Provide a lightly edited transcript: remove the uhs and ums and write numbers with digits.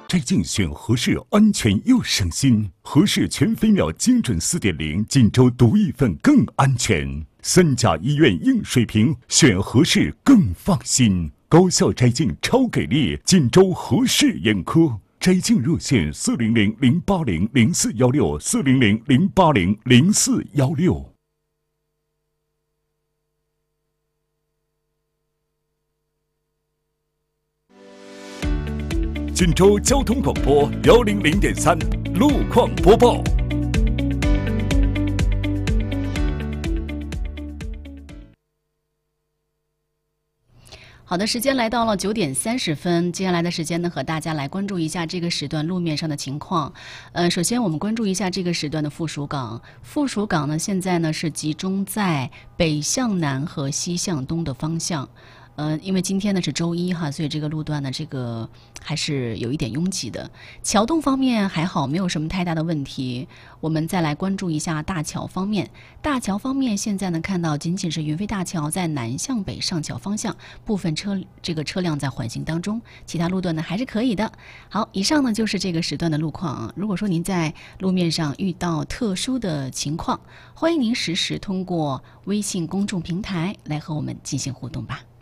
摘镜选合适，安全又省心。合适全飞秒精准4.0，锦州独一份更安全。3甲医院硬水平，选合适更放心。高效摘镜超给力，锦州合适眼科。摘镜热线400-080-0416，400-080-0416。锦州交通广播100.3路况播报。 好的，时间来到了9点30分，接下来的时间呢，和大家来关注一下这个时段路面上的情况。首先我们关注一下这个时段的附属港。附属港呢，现在呢是集中在北向南和西向东的方向。因为今天呢是周一哈，所以这个路段呢还是有一点拥挤的。桥洞方面还好，没有什么太大的问题。我们再来关注一下大桥方面。大桥方面现在呢看到仅仅是云飞大桥在南向北上桥方向部分车辆在缓行当中，其他路段呢还是可以的。好，以上呢就是这个时段的路况啊。如果说您在路面上遇到特殊的情况，欢迎您实时通过微信公众平台来和我们进行互动吧。